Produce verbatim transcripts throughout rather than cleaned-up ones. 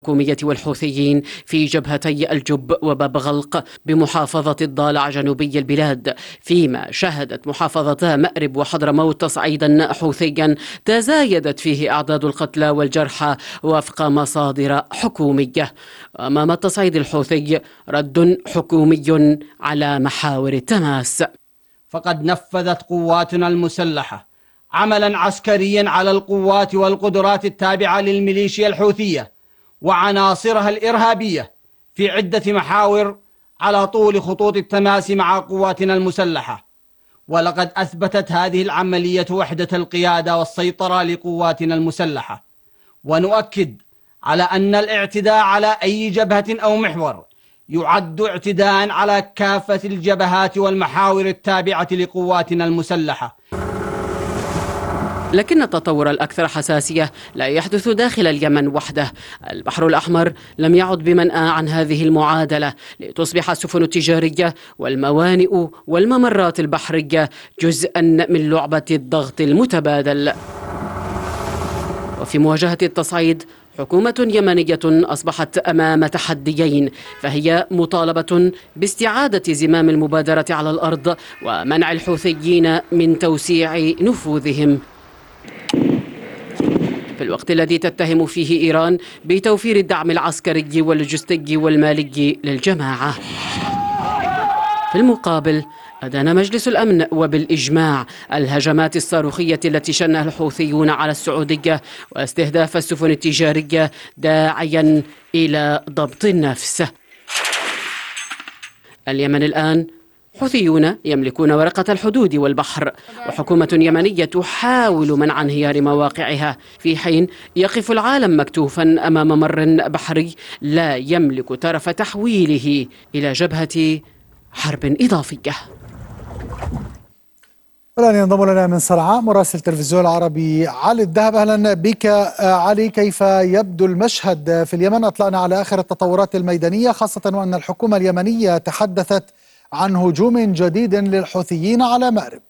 الحكومية والحوثيين في جبهتي الجب وباب غلق بمحافظة الضالع جنوبي البلاد، فيما شهدت محافظتا مأرب وحضرموت تصعيدا حوثيا تزايدت فيه أعداد القتلى والجرحى وفق مصادر حكومية. أمام التصعيد الحوثي رد حكومي على محاور التماس. فقد نفذت قواتنا المسلحة عملا عسكريا على القوات والقدرات التابعة للميليشيا الحوثية وعناصرها الإرهابية في عدة محاور على طول خطوط التماس مع قواتنا المسلحة، ولقد أثبتت هذه العملية وحدة القيادة والسيطرة لقواتنا المسلحة. ونؤكد على أن الاعتداء على أي جبهة أو محور يعد اعتداء على كافة الجبهات والمحاور التابعة لقواتنا المسلحة. لكن التطور الأكثر حساسية لا يحدث داخل اليمن وحده. البحر الأحمر لم يعد بمنأى عن هذه المعادلة لتصبح السفن التجارية والموانئ والممرات البحرية جزءا من لعبة الضغط المتبادل. وفي مواجهة التصعيد حكومة يمنية أصبحت أمام تحديين، فهي مطالبة باستعادة زمام المبادرة على الأرض ومنع الحوثيين من توسيع نفوذهم، في الوقت الذي تتهم فيه إيران بتوفير الدعم العسكري واللوجستي والمالي للجماعة. في المقابل أدان مجلس الأمن وبالإجماع الهجمات الصاروخية التي شنها الحوثيون على السعودية واستهداف السفن التجارية، داعيا إلى ضبط النفس. اليمن الآن حوثيون يملكون ورقة الحدود والبحر، وحكومة يمنية تحاول منع انهيار مواقعها، في حين يقف العالم مكتوفا أمام ممر بحري لا يملك طرف تحويله إلى جبهة حرب إضافية. الآن ينضم لنا من صنعاء مراسل التلفزيون العربي علي الذهب. أهلا بك علي، كيف يبدو المشهد في اليمن؟ أطلعنا على آخر التطورات الميدانية، خاصة وأن الحكومة اليمنية تحدثت عن هجوم جديد للحوثيين على مأرب.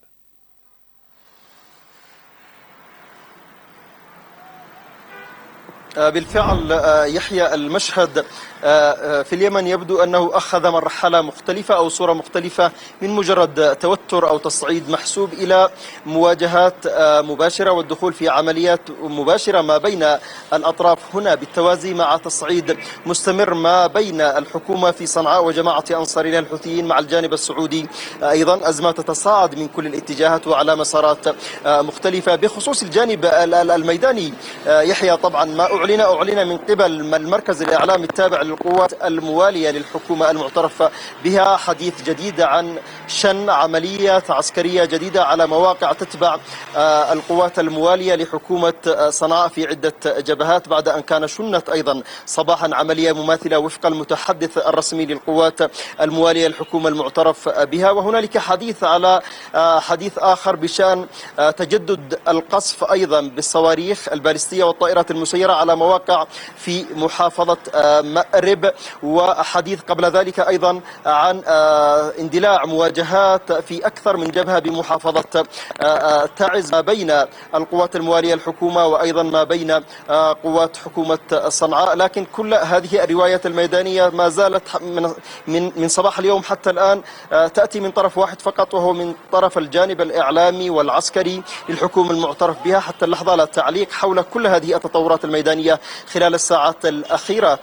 بالفعل يحيى، المشهد في اليمن يبدو أنه أخذ مرحلة مختلفة أو صورة مختلفة من مجرد توتر أو تصعيد محسوب إلى مواجهات مباشرة والدخول في عمليات مباشرة ما بين الأطراف هنا بالتوازي، مع تصعيد مستمر ما بين الحكومة في صنعاء وجماعة أنصار الله الحوثيين مع الجانب السعودي. أيضا أزمات تتصاعد من كل الاتجاهات وعلى مسارات مختلفة. بخصوص الجانب الميداني يحيى، طبعا ما أعلن أعلن من قبل المركز الإعلامي التابع للقوات الموالية للحكومة المعترف بها حديث جديد عن شن عملية عسكرية جديدة على مواقع تتبع القوات الموالية لحكومة صنعاء في عدة جبهات، بعد أن كان شنت أيضا صباحا عملية مماثلة وفق المتحدث الرسمي للقوات الموالية للحكومة المعترف بها. وهنالك حديث على حديث آخر بشأن تجدد القصف أيضا بالصواريخ البالستية والطائرات المسيرة على مواقع في محافظة مأرب، وحديث قبل ذلك أيضا عن اندلاع مواجهات في أكثر من جبهة بمحافظة تعز ما بين القوات الموالية الحكومة وأيضا ما بين قوات حكومة صنعاء. لكن كل هذه الروايات الميدانية ما زالت من من من صباح اليوم حتى الآن تأتي من طرف واحد فقط، وهو من طرف الجانب الإعلامي والعسكري للحكومة المعترف بها. حتى اللحظة لا تعليق حول كل هذه التطورات الميدانية خلال الساعات الأخيرة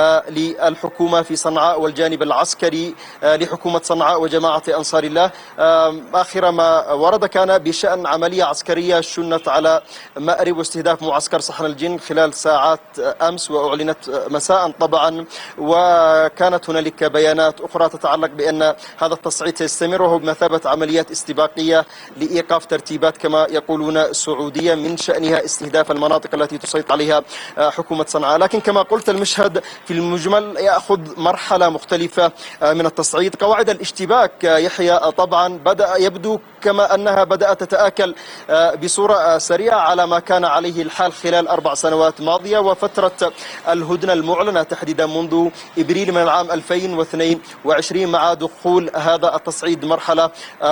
للحكومة في صنعاء والجانب العسكري لحكومة صنعاء وجماعة أنصار الله. آخر ما ورد كان بشأن عملية عسكرية شنت على مأرب واستهداف معسكر صحن الجن خلال ساعات أمس، وأعلنت مساء طبعا، وكانت هنالك بيانات أخرى تتعلق بأن هذا التصعيد سيستمر وهو بمثابة عمليات استباقية لإيقاف ترتيبات كما يقولون سعودية من شأنها استهداف المناطق التي تسيطر عليها حكومة صنعاء. لكن كما قلت المشهد في المجمل يأخذ مرحلة مختلفة من التصعيد. قواعد الاشتباك يحيى طبعا بدأ يبدو كما أنها بدأت تتآكل بصورة سريعة على ما كان عليه الحال خلال أربع سنوات ماضية، وفترة الهدنة المعلنة تحديدا منذ إبريل من العام ألفين واثنين وعشرين مع دخول هذا التصعيد مرحلة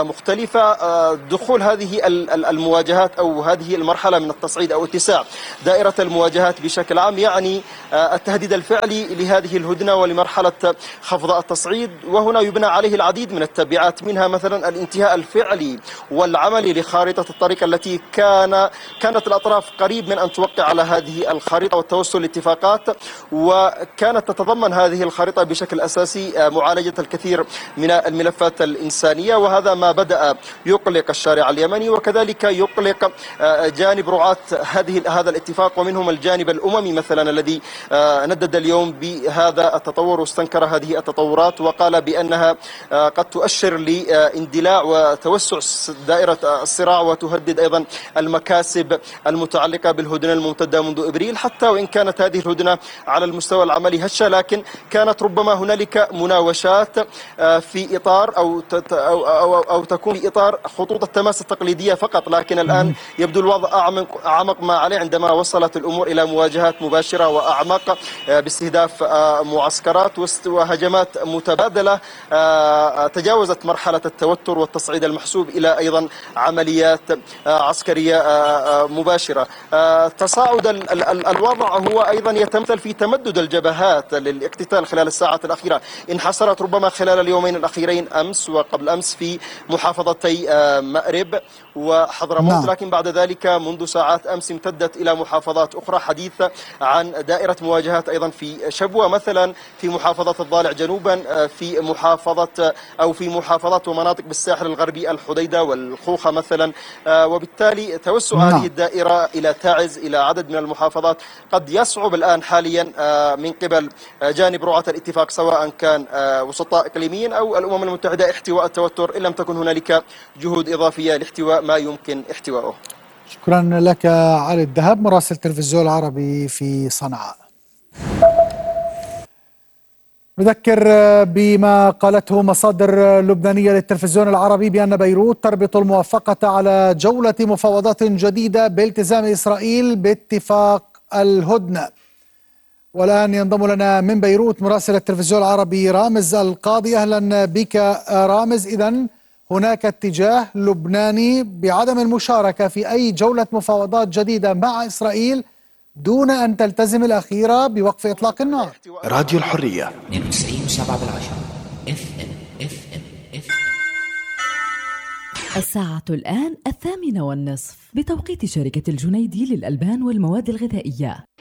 مختلفة. دخول هذه المواجهات أو هذه المرحلة من التصعيد أو اتساع دائرة المواجهات بشكل عام، يعني التهديد الفعلي لهذه الهدنة ولمرحلة خفض التصعيد، وهنا يبنى عليه العديد من التبعات، منها مثلا الانتهاء الفعلي والعملي لخارطة الطريق التي كان كانت الأطراف قريب من أن توقع على هذه الخريطة والتوصل لاتفاقات، وكانت تتضمن هذه الخريطة بشكل أساسي معالجة الكثير من الملفات الإنسانية، وهذا ما بدأ يقلق الشارع اليمني، وكذلك يقلق جانب رعاة هذه هذا الاتفاق، ومنهم الجانب الأممي مثلا الذي ندد اليوم بهذا التطور واستنكر هذه التطورات، وقال بأنها قد تؤشر لاندلاع وتوسع دائرة الصراع، وتهدد أيضا المكاسب المتعلقة بالهدنة الممتدة منذ إبريل، حتى وإن كانت هذه الهدنة على المستوى العملي هشة، لكن كانت ربما هنالك مناوشات في إطار أو أو أو, أو تكون في إطار خطوط التماس التقليدية فقط، لكن الآن يبدو الوضع أعمق أعمق ما عليه عندما وصلت الأمور إلى مواجهات مباشرة وأعمق باستهداف معسكرات وهجمات متبادلة تجاوزت مرحلة التوتر والتصعيد المحسوب إلى أيضا عمليات عسكرية مباشرة. تصاعد الوضع هو أيضا يتمثل في تمدد الجبهات للاقتتال خلال الساعات الأخيرة، انحصرت ربما خلال اليومين الأخيرين أمس وقبل أمس في محافظتي مأرب وحضرموت، نعم. لكن بعد ذلك منذ ساعات أمس امتدت إلى محافظات أخرى، حديث عن دائرة مواجهات أيضا في شبوة مثلا، في محافظة الضالع جنوبا، في محافظة أو في محافظات ومناطق بالساحل الغربي الحديدة والخوخة مثلا، وبالتالي توسع نعم. هذه الدائرة إلى تعز إلى عدد من المحافظات قد يصعب الآن حاليا من قبل جانب رعاة الاتفاق، سواء كان وسطاء إقليميين أو الأمم المتحدة، احتواء التوتر إن لم تكن هنالك جهود إضافية لاحتواء ما يمكن احتوائه. شكرا لك علي الذهب مراسل تلفزيون العربي في صنعاء. نذكر بما قالته مصادر لبنانية للتلفزيون العربي بأن بيروت تربط الموافقة على جولة مفاوضات جديدة بالتزام إسرائيل باتفاق الهدنة. والآن ينضم لنا من بيروت مراسل التلفزيون العربي رامز القاضي. أهلا بك رامز. إذن هناك اتجاه لبناني بعدم المشاركة في أي جولة مفاوضات جديدة مع إسرائيل دون أن تلتزم الأخيرة بوقف إطلاق النار. راديو الحرية اثنين وتسعين وسبعة بالعشرة اف ام اف ام اف ام. الساعة الآن الثامنة والنصف بتوقيت شركة الجنيدي للألبان والمواد الغذائية.